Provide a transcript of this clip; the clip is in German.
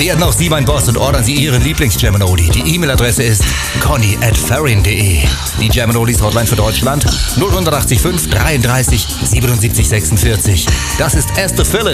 Werden auch Sie mein Boss und ordern Sie Ihren Lieblings-Gemini. Die E-Mail-Adresse ist conny@farrin.de. Die Geminolis Hotline für Deutschland 0185 33 77 46. Das ist Esther Phillips.